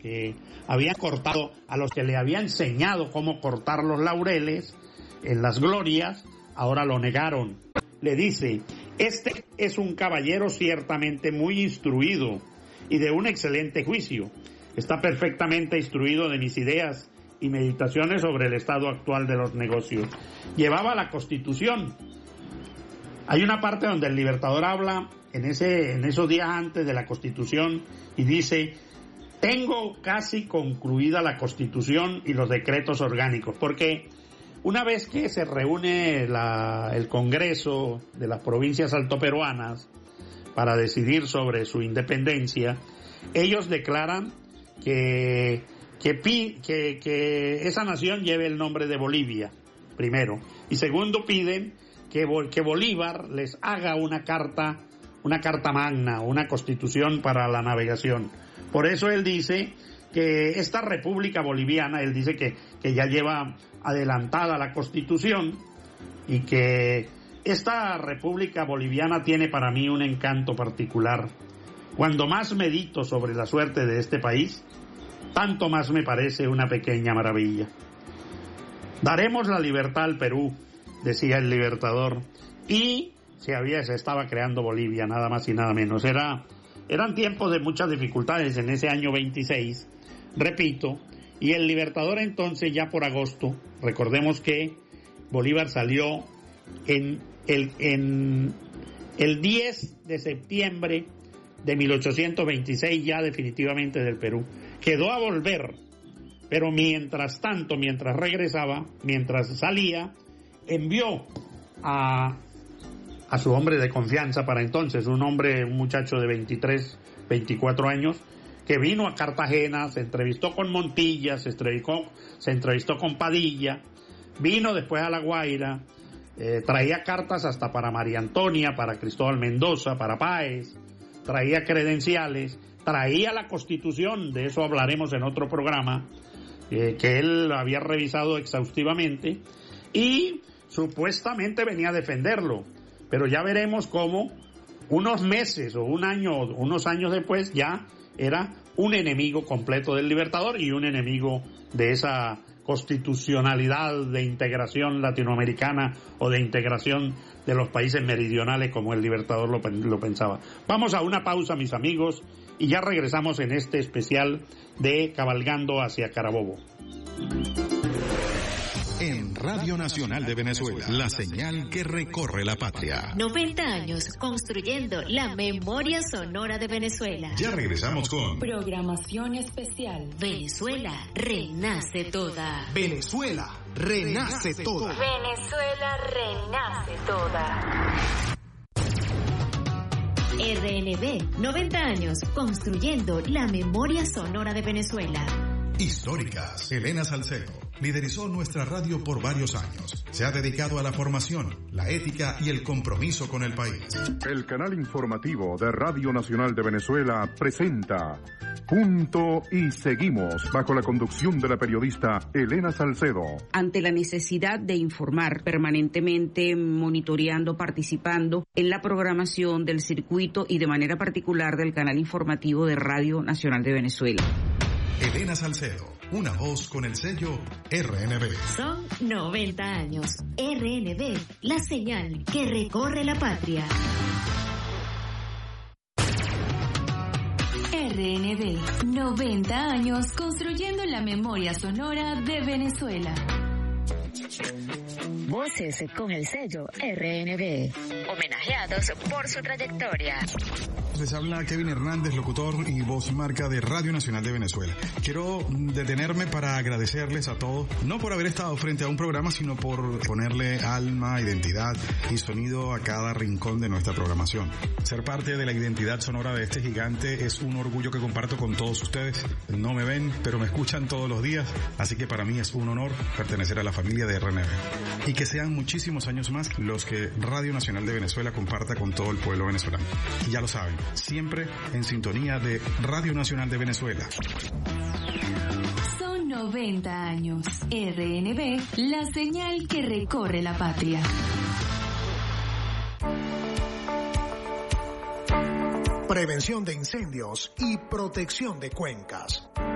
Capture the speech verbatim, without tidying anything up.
que había cortado, a los que le había enseñado cómo cortar los laureles en las glorias, ahora lo negaron. Le dice: este es un caballero ciertamente muy instruido y de un excelente juicio. Está perfectamente instruido de mis ideas y meditaciones sobre el estado actual de los negocios. Llevaba la Constitución. Hay una parte donde el Libertador habla en ese, en esos días antes de la Constitución y dice: tengo casi concluida la Constitución y los decretos orgánicos, porque una vez que se reúne la, el Congreso de las provincias altoperuanas para decidir sobre su independencia, ellos declaran que, que, que, que esa nación lleve el nombre de Bolivia, primero, y segundo piden que, que Bolívar les haga una carta, una carta magna, una constitución para la navegación. Por eso él dice que esta República Boliviana, él dice que, que ya lleva adelantada la Constitución y que esta República Boliviana tiene para mí un encanto particular. Cuando más medito sobre la suerte de este país, tanto más me parece una pequeña maravilla. Daremos la libertad al Perú, decía el Libertador, y se había, se estaba creando Bolivia, nada más y nada menos. Era, eran tiempos de muchas dificultades en ese año veintiséis, repito, y el Libertador entonces ya por agosto, recordemos que Bolívar salió en el, en el diez de septiembre de mil ochocientos veintiséis ya definitivamente del Perú. Quedó a volver, pero mientras tanto, mientras regresaba, mientras salía, envió a, a su hombre de confianza para entonces, un hombre, un muchacho de veintitrés, veinticuatro años, que vino a Cartagena, se entrevistó con Montilla, se entrevistó, se entrevistó con Padilla, vino después a La Guaira, eh, traía cartas hasta para María Antonia, para Cristóbal Mendoza, para Páez, traía credenciales, traía la Constitución, de eso hablaremos en otro programa, eh, que él había revisado exhaustivamente, y supuestamente venía a defenderlo, pero ya veremos cómo unos meses o un año, unos años después ya era un enemigo completo del Libertador y un enemigo de esa constitucionalidad de integración latinoamericana o de integración de los países meridionales como el Libertador lo, lo pensaba. Vamos a una pausa, mis amigos, y ya regresamos en este especial de Cabalgando hacia Carabobo. En Radio Nacional de Venezuela, la señal que recorre la patria. noventa años construyendo la memoria sonora de Venezuela. Ya regresamos con programación especial. Venezuela renace toda. Venezuela renace toda. Venezuela renace toda. R N B, noventa años construyendo la memoria sonora de Venezuela. Históricas. Elena Salcedo liderizó nuestra radio por varios años. Se ha dedicado a la formación, la ética y el compromiso con el país. El canal informativo de Radio Nacional de Venezuela presenta Punto y Seguimos, bajo la conducción de la periodista Elena Salcedo. Ante la necesidad de informar permanentemente, monitoreando, participando en la programación del circuito y de manera particular del canal informativo de Radio Nacional de Venezuela. Elena Salcedo, una voz con el sello R N B. Son noventa años. R N B, la señal que recorre la patria. R N B, noventa años construyendo la memoria sonora de Venezuela. Voces con el sello R N B, homenajeados por su trayectoria. Les habla Kevin Hernández, locutor y voz marca de Radio Nacional de Venezuela. Quiero detenerme para agradecerles a todos, no por haber estado frente a un programa, sino por ponerle alma, identidad y sonido a cada rincón de nuestra programación. Ser parte de la identidad sonora de este gigante es un orgullo que comparto con todos ustedes. No me ven, pero me escuchan todos los días, así que para mí es un honor pertenecer a la familia de R N B. Y que sean muchísimos años más los que Radio Nacional de Venezuela comparta con todo el pueblo venezolano. Y ya lo saben, siempre en sintonía de Radio Nacional de Venezuela. Son noventa años. R N B, la señal que recorre la patria. Prevención de incendios y protección de cuencas.